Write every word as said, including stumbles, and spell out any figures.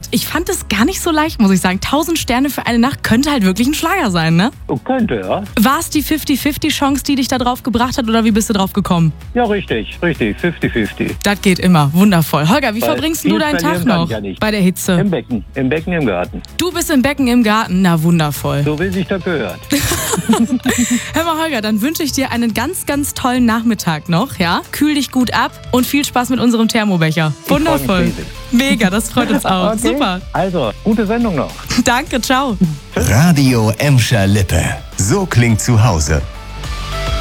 ich fand es gar nicht so leicht, muss ich sagen. tausend Sterne für eine Nacht könnte halt wirklich ein Schlager sein, ne? Oh, könnte, ja. War es die fünfzig fünfzig Chance, die dich da drauf gebracht hat, oder wie bist du drauf gekommen? Ja, richtig, richtig, fünfzig fünfzig. Das geht immer, wundervoll. Holger, wie Weil verbringst du viel deinen Tag verlieren kann noch ich ja nicht. bei der Hitze? Im Becken, im Becken im Garten. Du bist im Becken im Garten, na wundervoll. So wie sich das gehört. Hör mal, Holger, dann wünsche ich dir einen ganz, ganz tollen Nachmittag noch, ja? Kühl dich gut ab und viel Spaß mit unserem Thermobecher. Wundervoll. Mega, das freut uns auch. Okay. Super. Also, gute Sendung noch. Danke, ciao. Radio Emscher Lippe. So klingt zu Hause.